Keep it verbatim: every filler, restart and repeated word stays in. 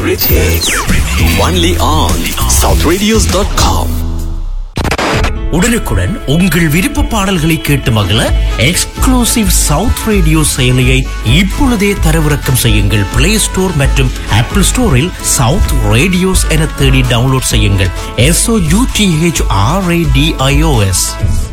Celebrities. Only on south radios dot com. உடனுக்குடன் உங்கள் விருப்ப பாடல்களை கேட்டு மகிழ எக்ஸ்க்ளூசிவ் சவுத் ரேடியோ செயலியை இப்பொழுதே தரவிறக்கம் செய்யுங்கள். பிளே ஸ்டோர் மற்றும் ஆப்பிள் ஸ்டோரில் சவுத் ரேடியோஸ் என தேடி டவுன்லோட் செய்யுங்கள். S O you D H R A D I O S.